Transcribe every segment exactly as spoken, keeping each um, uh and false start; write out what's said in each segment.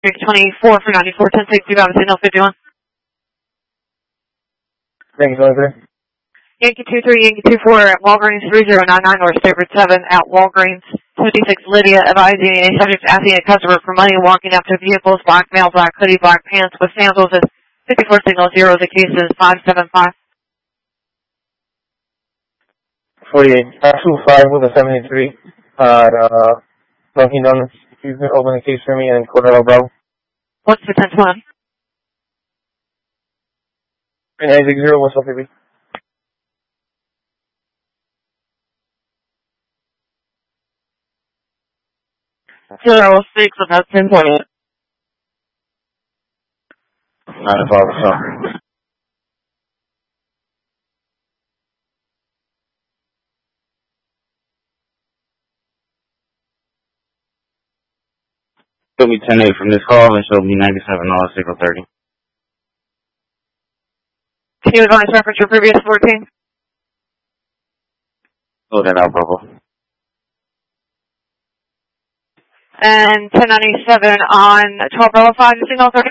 twenty-four for ninety-four, ten six, you got a signal fifty-one. Thank you, Elizabeth. Yankee two three, Yankee two four at Walgreens three zero nine nine, North State Route seven at Walgreens. fifty-six, Lydia advising a subject asking a customer for money walking up to vehicles, black male, black hoodie, black pants with sandals at fifty-four signal zero, the case is five seven five. forty-eight, two five with a seventy-three. Uh, uh, Dunkin' Donuts. You can open the case for me and Cordero Bravo. What's the ten twenty? And eight six zero, what's up, baby? zero six about ten twenty. Not a problem, so. Show me ten eight from this call and show me ninety-seven on signal thirty. Can you advise reference your previous fourteen? Hold that out, Bravo. And ten ninety-seven on twelve Bravo five, signal thirty.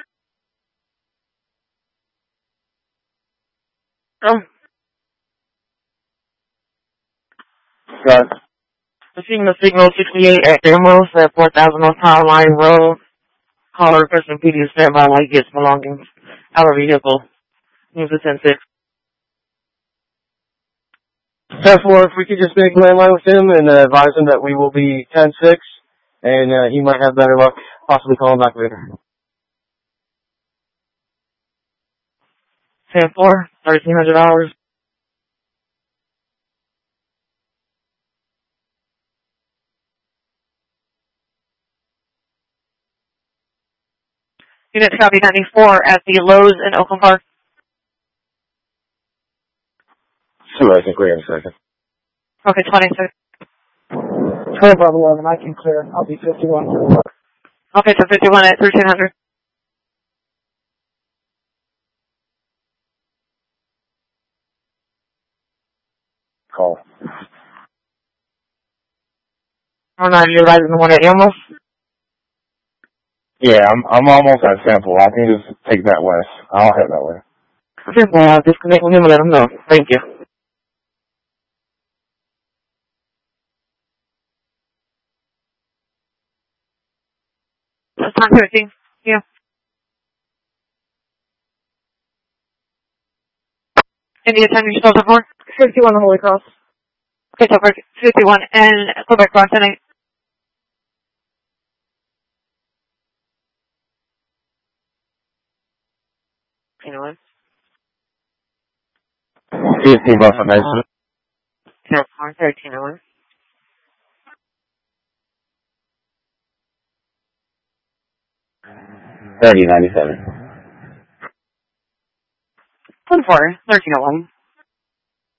Oh. Got it. The signal signal sixty-eight at Emerald at four thousand North Power Line Road. Caller requesting P D to stand by while he gets belongings out of vehicle. Use the ten six. ten four, if we could just make landline with him and uh, advise him that we will be ten six, and uh, he might have better luck possibly calling back later. ten four, thirteen hundred hours. Unit copy ninety-four at the Lowe's in Oakland Park. Sure, I think wait a second. Okay, twenty-six. twenty Bravo eleven, I can clear. I'll be fifty-one. Okay, so fifty-one at thirteen hundred. Call. Oh, no, you're right in the one at Emerald? Yeah, I'm I'm almost at Sample. I can just take that west. I'll head that way. Okay, well, I'll disconnect with him and let him know. Thank you. That's time thirteen. Yeah. India ten, you spelled it for? fifty-one Holy Cross. Okay, so fifty-one and Quebec Cross ten eight. You know what? fifteen bucks on that. ten four, thirteen oh one. thirty ninety-seven. ten four, thirteen oh one.